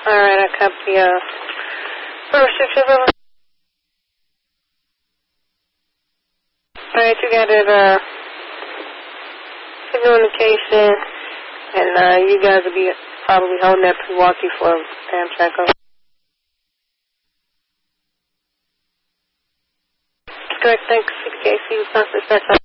Alright, I copy, first shift level. Alright, you got it, communication, and, you guys will be probably holding that Pewaukee for Amtrak. Correct, thanks, CKC, Wisconsin,